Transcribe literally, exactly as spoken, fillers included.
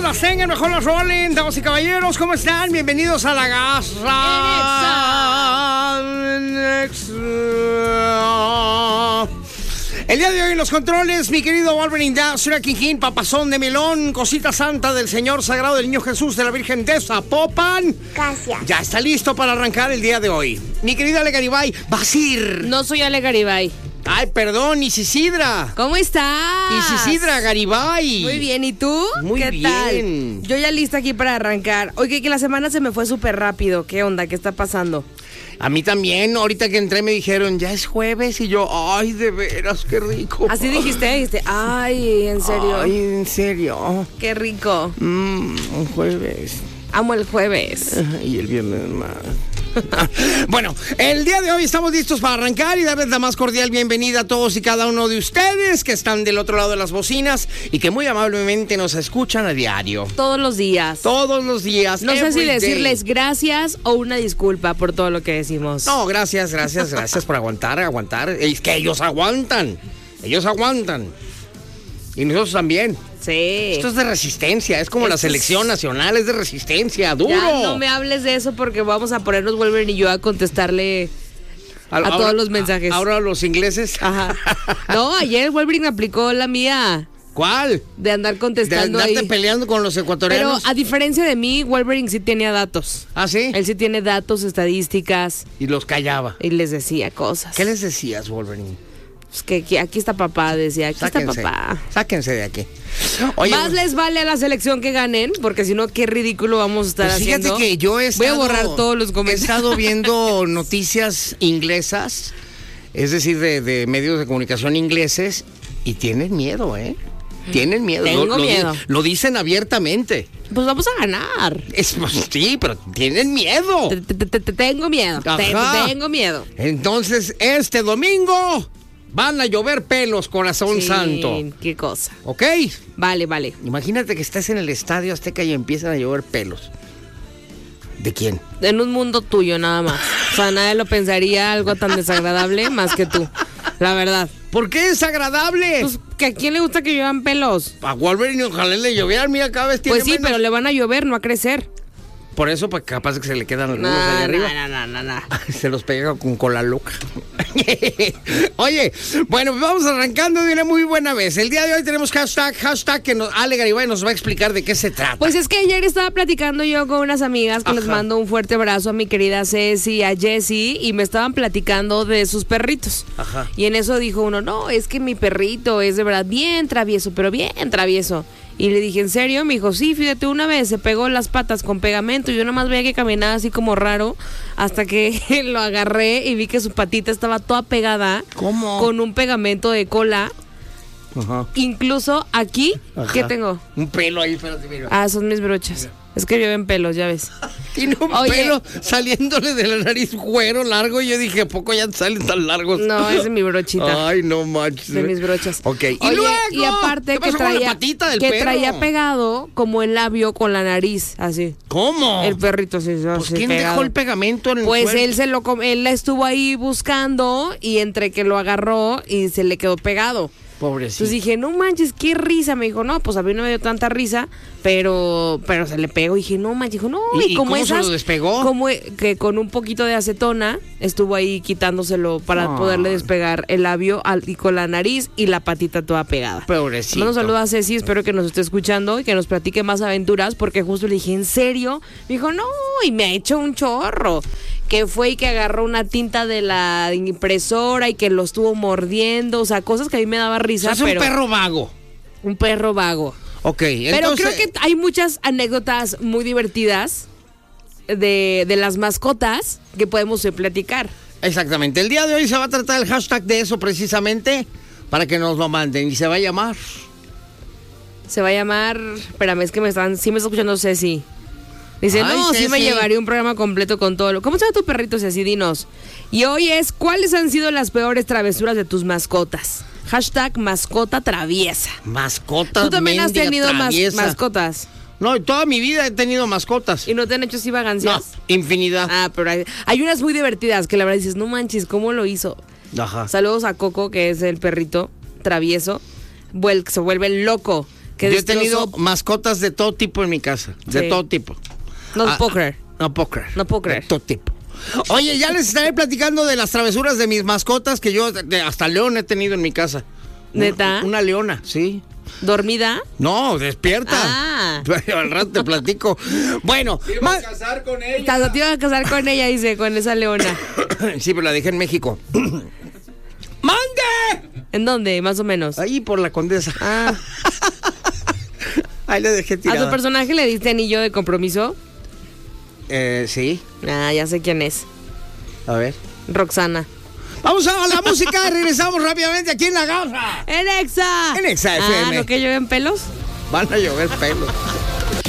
las tengan, mejor las rolen. Damas y caballeros, ¿cómo están? Bienvenidos a la Garra. El día de hoy en los controles, mi querido Wolverine Dash, King King, papazón de melón, cosita santa del Señor Sagrado del Niño Jesús de la Virgen de Zapopan. Gracias. Ya está listo para arrancar el día de hoy. Mi querida Ale Garibay, Basir. No soy Ale Garibay. Ay, perdón, Isisidra. ¿Cómo estás? Isisidra Garibay. Muy bien, ¿y tú? Muy ¿Qué bien. tal? Yo ya lista aquí para arrancar. Oye, que la semana se me fue súper rápido. ¿Qué onda? ¿Qué está pasando? A mí también, ahorita que entré me dijeron, ya es jueves, y yo, ay, de veras, qué rico. Así dijiste, dijiste, ay, en serio. Ay, en serio. Qué rico. Mmm, un jueves. Amo el jueves. Y el viernes más. Bueno, el día de hoy estamos listos para arrancar y darles la más cordial bienvenida a todos y cada uno de ustedes que están del otro lado de las bocinas y que muy amablemente nos escuchan a diario. Todos los días. Todos los días. No sé si every decirles day. Gracias o una disculpa por todo lo que decimos. No, gracias, gracias, gracias por aguantar, aguantar. Es que ellos aguantan. Ellos aguantan. Y nosotros también. Sí. Esto es de resistencia, es como Esto la es- selección nacional, es de resistencia, duro. Ya no me hables de eso porque vamos a ponernos Wolverine y yo a contestarle a todos los mensajes. Ahora los ingleses. Ajá. No, ayer Wolverine aplicó la mía ¿Cuál? de andar De contestando andarte ahí. peleando con los Pero ecuatorianos. a diferencia de mí, Wolverine sí tenía datos. ¿Ah, sí? Él sí tiene datos, estadísticas Y los callaba. y les decía cosas. ¿Qué les decías, Wolverine? Pues que aquí, aquí está papá, decía, aquí Sáquense. está papá. Sáquense de aquí. Oye, Más les vale a la selección que ganen, porque si no, qué ridículo vamos a estar pues fíjate haciendo. que yo he estado, Voy a borrar todos los he comentarios. estado viendo noticias inglesas, es decir, de, de medios de comunicación ingleses, y tienen miedo, ¿eh? Tienen miedo. Tengo lo, lo di- miedo. Lo dicen abiertamente. Pues vamos a ganar. Es, pues, sí, pero tienen miedo. Te, te- te- te tengo miedo. Te, Ajá. te tengo miedo. Entonces, este domingo van a llover pelos, corazón Sí, santo. qué cosa. ¿Ok? Vale, vale. Imagínate que estés en el Estadio Azteca y empiezan a llover pelos. ¿De quién? En un mundo tuyo nada más. O sea, nadie lo pensaría algo tan desagradable más que tú. La verdad. ¿Por qué es agradable? Pues, ¿que ¿a quién le gusta que lluevan pelos? A Wolverine ojalá le llovieran, mira, cada vez tiene Pues sí, menos. pero le van a llover, no a crecer. Por eso, pues, capaz que se le quedan algunos No, allá arriba. no, no, no, no. Se los pega con cola loca. Oye, bueno, pues vamos arrancando de una muy buena vez. El día de hoy tenemos hashtag, hashtag que nos, Ale Garibay nos va a explicar de qué se trata. Pues es que ayer estaba platicando yo con unas amigas que Ajá. les mando un fuerte abrazo a mi querida Ceci, a Jessie, y me estaban platicando de sus perritos. Ajá. Y en eso dijo uno, no, es que mi perrito es de verdad bien travieso, pero bien travieso. Y le dije, ¿en serio? Me dijo, sí, fíjate, una vez se pegó las patas con pegamento y yo nomás veía que caminaba así como raro hasta que lo agarré y vi que su patita estaba toda pegada. ¿Cómo? Con un pegamento de cola. Ajá. Incluso aquí, Ajá. ¿qué tengo? Un pelo ahí, espérate, mira. Ah, son mis brochas. Es que llueven pelos, ya ves. Tiene un Oye. pelo saliéndole de la nariz güero largo. Y yo dije, ¿a poco ya salen tan largos? No, esa es mi brochita. Ay, no manches. De mis brochas. Ok, y Oye, luego. y aparte ¿Qué que pasó con la traía, patita del que perro? traía pegado como el labio con la nariz, así. ¿Cómo? El perrito sí, Pues, así ¿quién pegado. dejó el pegamento en el Pues cuerpo? él se lo com- él la estuvo ahí buscando y entre que lo agarró y se le quedó pegado. Pobrecito. Entonces dije, no manches, qué risa. Me dijo, no, pues a mí no me dio tanta risa, pero pero se le pegó. Y dije, no manches, dijo, no. ¿Y- Y, y como cómo se esas, lo despegó? como que con un poquito de acetona estuvo ahí quitándoselo para Ah. poderle despegar el labio al- y con la nariz y la patita toda pegada. Pobrecito. Un saludo a Ceci, espero que nos esté escuchando y que nos platique más aventuras, porque justo le dije, ¿en serio? Me dijo, no, y me ha hecho un chorro. Que fue y que agarró una tinta de la impresora y que lo estuvo mordiendo, o sea, cosas que a mí me daba O risa, sea, es un pero perro vago. un perro vago. Ok, Pero entonces... creo que hay muchas anécdotas muy divertidas de, de las mascotas que podemos eh, platicar. Exactamente. El día de hoy se va a tratar el hashtag de eso precisamente para que nos lo manden. Y se va a llamar... Se va a llamar, espérame, es que me están, sí me está escuchando Ceci. Dice, Ay, no, sí me Ceci. llevaría un programa completo con todo lo... ¿Cómo se llama tu perrito, Ceci? Dinos. Y hoy es, ¿cuáles han sido las peores travesuras de tus mascotas? Hashtag mascota traviesa. Mascotas. ¿Tú también has mendiga, tenido mas- traviesa. mascotas? No, toda mi vida he tenido mascotas. ¿Y no te han hecho así No, vagancias? infinidad. Ah, pero hay, hay unas muy divertidas que la verdad dices, no manches, ¿cómo lo hizo? Ajá. Saludos a Coco, que es el perrito travieso. Vuel- se vuelve loco Que Yo he tenido destrozó- mascotas de todo tipo en mi casa. De Sí. todo tipo. No Ah, puedo creer. No puedo creer. No puedo creer. De todo tipo. Oye, ya les estaré platicando de las travesuras de mis mascotas que yo de- hasta león he tenido en mi casa. ¿Neta? Una, una leona, sí. ¿Dormida? No, despierta. Ah. Al rato te platico. Bueno, Iba ma- a casar con ella. Te te iba a casar con ella, dice, con esa leona. sí, pero la dejé en México. ¡Mande! ¿En dónde, más o menos? Ahí por la Condesa. Ah. Ahí le dejé ¿A tirada. tu personaje le diste anillo de compromiso? Eh, sí. Ah, ya sé quién es. A ver. Roxana. Vamos a la música y regresamos rápidamente aquí en La Garza. ¡En Exa! En Exa F M. Ah, ¿no que llueven pelos? Van a llover pelos.